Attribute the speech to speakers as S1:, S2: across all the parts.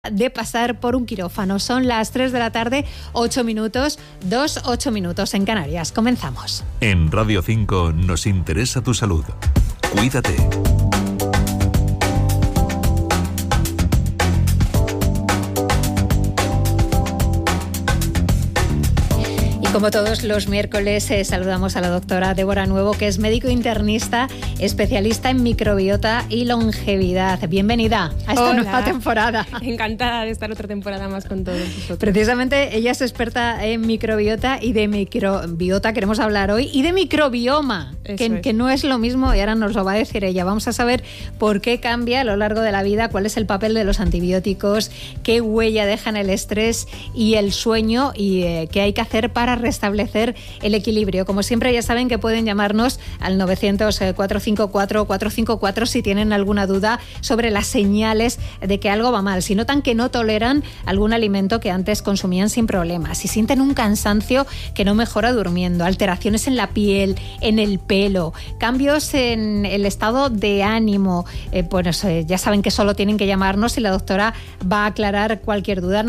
S1: de pasar por un quirófano. Son las 3 de la tarde, 8 minutos, 8 minutos en Canarias. Comenzamos.
S2: En Radio 5 nos interesa tu salud. Cuídate.
S1: Como todos los miércoles, saludamos a la doctora Débora Nuevo, que es médico internista, especialista en microbiota y longevidad. Bienvenida a esta nueva temporada.
S3: Encantada de estar otra temporada más con todos vosotros.
S1: Precisamente ella es experta en microbiota y de microbiota queremos hablar hoy, y de microbioma, que no es lo mismo, y ahora nos lo va a decir ella. Vamos a saber por qué cambia a lo largo de la vida, cuál es el papel de los antibióticos, qué huella dejan el estrés y el sueño, y qué hay que hacer para restablecer el equilibrio. Como siempre, ya saben que pueden llamarnos al 900-454-454 si tienen alguna duda sobre las señales de que algo va mal, si notan que no toleran algún alimento que antes consumían sin problemas, si sienten un cansancio que no mejora durmiendo, alteraciones en la piel, en el pelo, cambios en el estado de ánimo, ya saben que solo tienen que llamarnos y la doctora va a aclarar cualquier duda.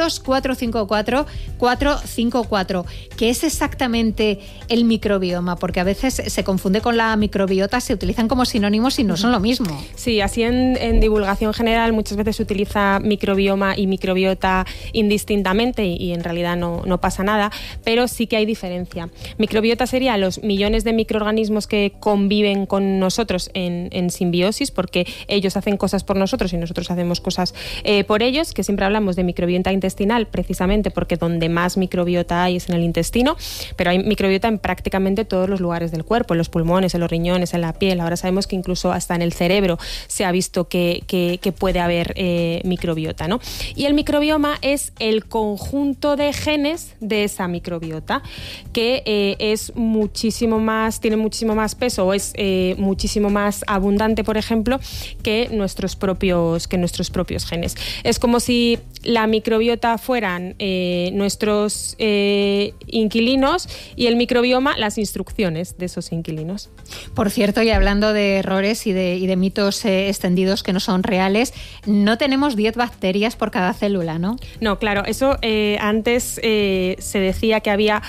S1: 900-454-454. ¿Qué es exactamente el microbioma? Porque a veces se confunde con la microbiota, se utilizan como sinónimos y no son lo mismo.
S3: Sí, así en divulgación general muchas veces se utiliza microbioma y microbiota indistintamente y en realidad no pasa nada, pero sí que hay diferencia. Microbiota sería los millones de microorganismos que conviven con nosotros en simbiosis, porque ellos hacen cosas por nosotros y nosotros hacemos cosas por ellos, que siempre hablamos de microbiota intestinal precisamente porque donde más microbiota hay es en el intestino, pero hay microbiota en prácticamente todos los lugares del cuerpo, en los pulmones, en los riñones, en la piel. Ahora sabemos que incluso hasta en el cerebro se ha visto que puede haber microbiota, ¿no? Y el microbioma es el conjunto de genes de esa microbiota, que es muchísimo más, tiene muchísimo más peso o es muchísimo más abundante, por ejemplo, que nuestros propios genes. Es como si la microbiota fueran nuestros inquilinos y el microbioma las instrucciones de esos inquilinos.
S1: Por cierto, y hablando de errores y de mitos extendidos que no son reales, no tenemos 10 bacterias por cada célula, ¿no? No,
S3: claro, eso antes se decía que había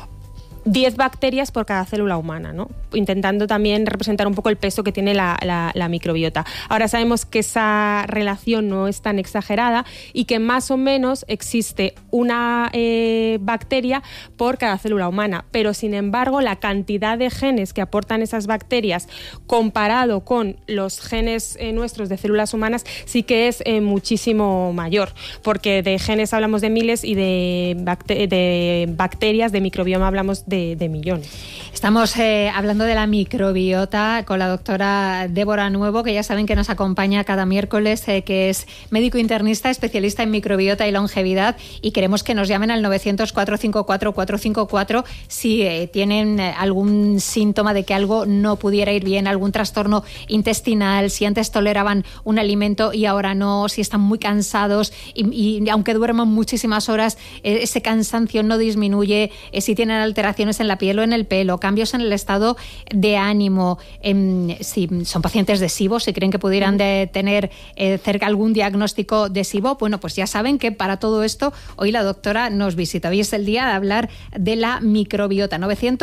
S3: 10 bacterias por cada célula humana, ¿no? Intentando también representar un poco el peso que tiene la microbiota. Ahora sabemos que esa relación no es tan exagerada y que más o menos existe una bacteria por cada célula humana, pero sin embargo la cantidad de genes que aportan esas bacterias comparado con los genes nuestros de células humanas sí que es muchísimo mayor, porque de genes hablamos de miles y de bacterias, de microbioma hablamos de millones.
S1: Estamos hablando de la microbiota con la doctora Débora Nuevo, que ya saben que nos acompaña cada miércoles, que es médico internista, especialista en microbiota y longevidad, y queremos que nos llamen al 900-454-454 si tienen algún síntoma de que algo no pudiera ir bien, algún trastorno intestinal, si antes toleraban un alimento y ahora no, si están muy cansados y aunque duerman muchísimas horas, ese cansancio no disminuye, si tienen alteraciones en la piel o en el pelo, cambios en el estado de ánimo, si son pacientes de SIBO, si creen que pudieran tener cerca algún diagnóstico de SIBO, bueno, pues ya saben que para todo esto hoy la doctora nos visita. Hoy es el día de hablar de la microbiota.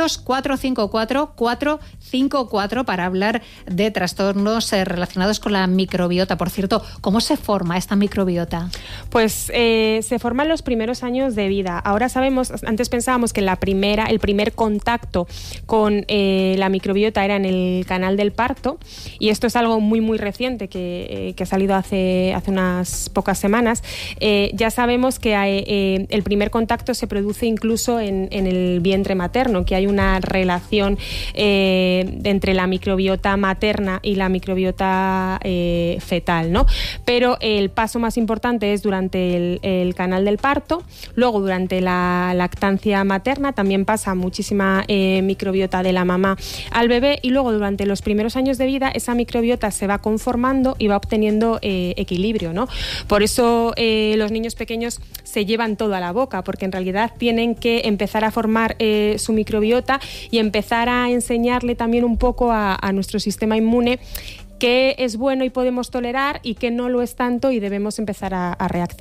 S1: 900-454-454 para hablar de trastornos relacionados con la microbiota. Por cierto, ¿cómo se forma esta microbiota?
S3: Pues se forma en los primeros años de vida. Ahora sabemos, antes pensábamos que el primer contacto con la microbiota era en el canal del parto, y esto es algo muy muy reciente que ha salido hace unas pocas semanas. Ya sabemos que el primer contacto se produce incluso en el vientre materno, que hay una relación entre la microbiota materna y la microbiota fetal, ¿no? Pero el paso más importante es durante el canal del parto, luego durante la lactancia materna también pasa muchísima microbiota de la mamá al bebé, y luego durante los primeros años de vida esa microbiota se va conformando y va obteniendo equilibrio, ¿no? Por eso los niños pequeños se llevan todo a la boca, porque en realidad tienen que empezar a formar su microbiota y empezar a enseñarle también un poco a nuestro sistema inmune qué es bueno y podemos tolerar y qué no lo es tanto y debemos empezar a reaccionar.